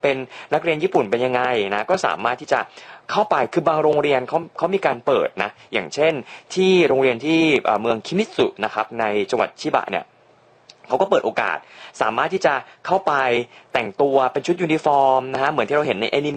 เป็นนักเรียนญี่ปุ่นเป็นยังไงนะก็สามารถที่จะเข้าไปคือบางโรงเรียนเขามีการเปิดนะอย่างเช่นที่โรงเรียนที่เมืองคิมิสึนะครับในจังหวัดชิบะเนี่ยเขาก็เปิดโอกาสสามารถที่จะเข้าไปแต่งตัวเป็นชุดยูนิฟอร์มนะฮะเหมือนที่เราเห็นในแอนิ